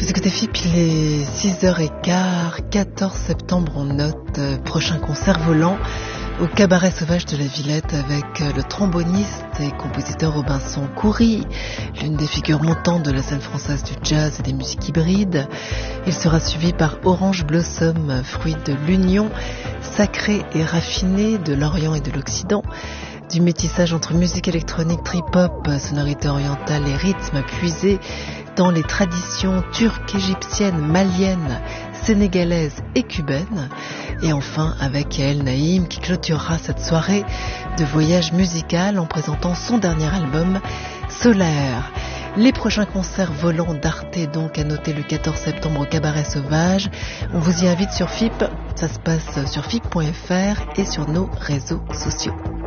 écoutez FIP, il est 6h15, 14 septembre on note. Prochain concert volant au Cabaret Sauvage de la Villette avec le tromboniste et compositeur Robinson Khoury, l'une des figures montantes de la scène française du jazz et des musiques hybrides. Il sera suivi par Orange Blossom, fruit de l'union sacrée et raffinée de l'Orient et de l'Occident, du métissage entre musique électronique, trip-hop, sonorité orientale et rythme puisés dans les traditions turques, égyptiennes, maliennes, sénégalaises et cubaines. Et enfin avec Yael Naïm qui clôturera cette soirée de voyage musical en présentant son dernier album Solaire. Les prochains concerts volants d'Arte donc à noter le 14 septembre au Cabaret Sauvage. On vous y invite sur FIP, ça se passe sur FIP.fr et sur nos réseaux sociaux.